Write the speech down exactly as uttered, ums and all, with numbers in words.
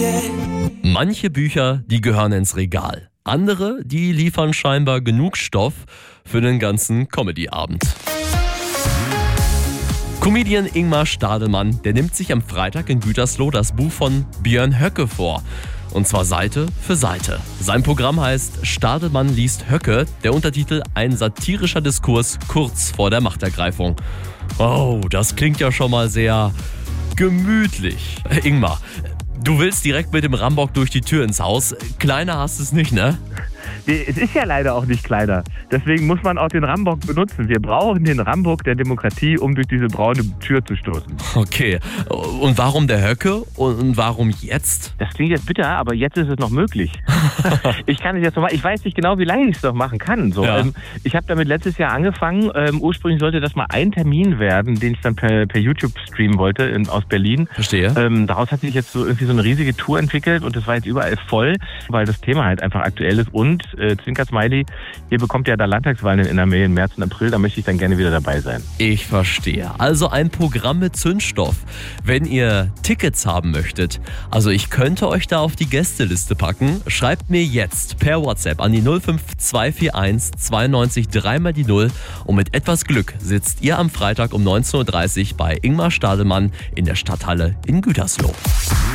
Manche Bücher, die gehören ins Regal. Andere, die liefern scheinbar genug Stoff für den ganzen Comedy-Abend. Comedian Ingmar Stadelmann, der nimmt sich am Freitag in Gütersloh das Buch von Björn Höcke vor. Und zwar Seite für Seite. Sein Programm heißt Stadelmann liest Höcke, der Untertitel ein satirischer Diskurs kurz vor der Machtergreifung. Oh, das klingt ja schon mal sehr gemütlich. Ingmar, du willst direkt mit dem Rambock durch die Tür ins Haus. Kleiner hast es nicht, ne? Es ist ja leider auch nicht kleiner. Deswegen muss man auch den Rambock benutzen. Wir brauchen den Rambock der Demokratie, um durch diese braune Tür zu stoßen. Okay. Und warum der Höcke? Und warum jetzt? Das klingt jetzt bitter, aber jetzt ist es noch möglich. Ich kann es jetzt noch mal, ich weiß nicht genau, wie lange ich es noch machen kann. So, Ja. ähm, ich habe damit letztes Jahr angefangen. Ähm, ursprünglich sollte das mal ein Termin werden, den ich dann per, per YouTube streamen wollte in, aus Berlin. Verstehe. Ähm, daraus hat sich jetzt so irgendwie so eine riesige Tour entwickelt und das war jetzt überall voll, weil das Thema halt einfach aktuell ist. Und äh, Zwinker Smiley, ihr bekommt ja da Landtagswahlen in N R W im März und April, da möchte ich dann gerne wieder dabei sein. Ich verstehe. Also ein Programm mit Zündstoff. Wenn ihr Tickets haben möchtet, also ich könnte euch da auf die Gästeliste packen, schreibt mir jetzt per WhatsApp an die null fünf zwei vier eins zweiundneunzig drei mal die null und mit etwas Glück sitzt ihr am Freitag um neunzehn Uhr dreißig bei Ingmar Stadelmann in der Stadthalle in Gütersloh.